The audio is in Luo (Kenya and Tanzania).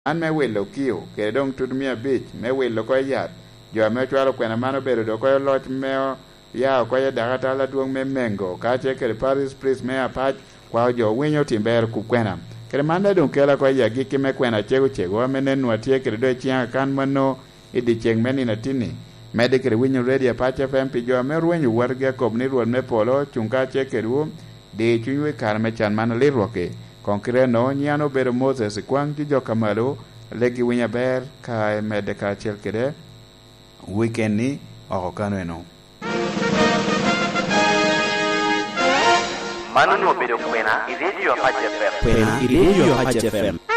an me wilo kiu ke dong tud mia bich me wilo ko yat jo me chwalo kwena mano bedo do ko loch meo ya ko ya dagata la duong me mengo ka che ke Paris Priest me apach kwa jo winyo timber ku kwena kere manda dong kela ko ya gi me kwena chego amene nwatie kere do chiang kan mano idi cheng meni na tini mede kere winyo radio apach FM pi jo me ruenyo warga kob ni ruon me polo chunga che keru de chunywe kar me chan man lirwoke konkre no nyano bero Moses kwang ji jo kamalo legi winya ber ka mede ka chel kede weekend ni okano no Manu no bedo kwena, iredio Haji FM. Kwena, iredio Haji FM.